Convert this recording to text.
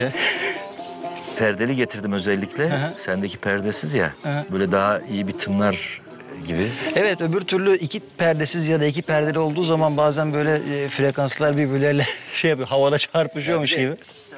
Perdeli getirdim özellikle. Hı. Sendeki perdesiz ya. Hı. Böyle daha iyi bir tınlar gibi. Evet, öbür türlü iki perdesiz ya da iki perdeli olduğu zaman bazen böyle frekanslar birbirleriyle şey yapıyor, havada çarpışıyormuş gibi.